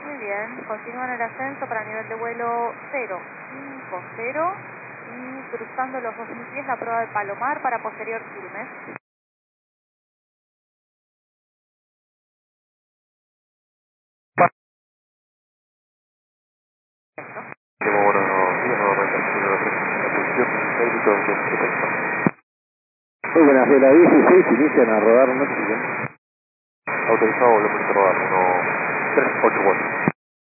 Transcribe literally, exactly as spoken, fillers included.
Muy bien, continúan el ascenso para nivel de vuelo cero cinco cero y cruzando los dos mil pies la prueba de Palomar para posterior Quilmes. Llevo buenos días, nuevamente al cielo de la posición técnico de detección. Muy buenas, de la dieciséis inician a rodar un oxígeno. Autorizado, volvemos a rodar, uno tres ocho cuatro.